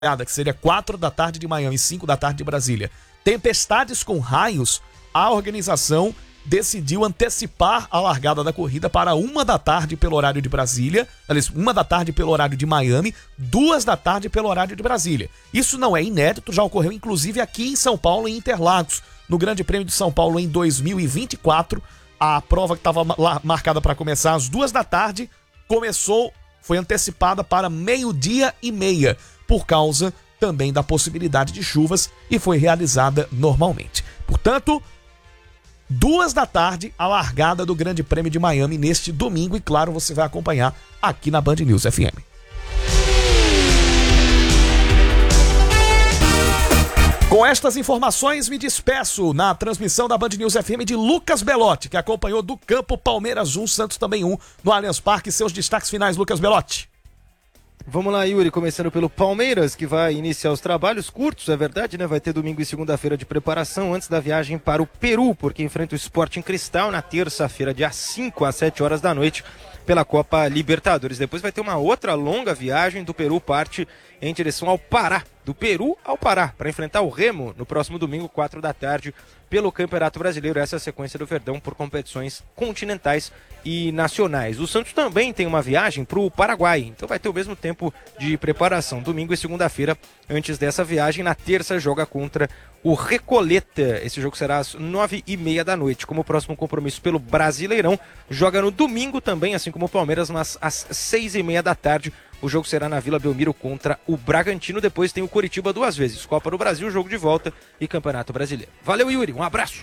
que seria 4 da tarde de Miami e 5 da tarde de Brasília, tempestades com raios, a organização decidiu antecipar a largada da corrida para 1 da tarde pelo horário de Brasília, aliás, 1 da tarde pelo horário de Miami, 2 da tarde pelo horário de Brasília. Isso não é inédito, já ocorreu inclusive aqui em São Paulo, em Interlagos, no Grande Prêmio de São Paulo em 2024. A prova que estava marcada para começar às 2 da tarde, foi antecipada para 12:30, por causa também da possibilidade de chuvas, e foi realizada normalmente. Portanto, 2 da tarde, a largada do Grande Prêmio de Miami neste domingo, e claro, você vai acompanhar aqui na Band News FM. Com estas informações, me despeço na transmissão da Band News FM de Lucas Belotti, que acompanhou do campo Palmeiras 1, Santos também 1, no Allianz Parque. Seus destaques finais, Lucas Belotti. Vamos lá, Yuri, começando pelo Palmeiras, que vai iniciar os trabalhos curtos, é verdade, né? Vai ter domingo e segunda-feira de preparação antes da viagem para o Peru, porque enfrenta o Sporting Cristal na terça-feira, dia 5 às 7 horas da noite, pela Copa Libertadores. Depois vai ter uma outra longa viagem do Peru, parte em direção ao Pará, do Peru ao Pará, para enfrentar o Remo no próximo domingo, 4 da tarde, pelo Campeonato Brasileiro. Essa é a sequência do Verdão por competições continentais e nacionais. O Santos também tem uma viagem para o Paraguai, então vai ter o mesmo tempo de preparação, domingo e segunda-feira, antes dessa viagem. Na terça joga contra o Recoleta, esse jogo será às 9:30 da noite. Como próximo compromisso pelo Brasileirão, joga no domingo também, assim como o Palmeiras, mas às 6:30 da tarde. O jogo será na Vila Belmiro contra o Bragantino. Depois tem o Coritiba 2 vezes, Copa do Brasil, jogo de volta e Campeonato Brasileiro. Valeu, Yuri, um abraço.